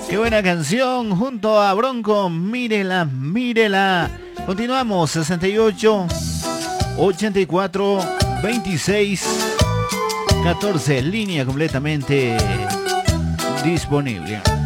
Qué buena canción junto a Bronco, mírela, mírela. Continuamos, 68, 84, 26, 14, línea completamente disponible.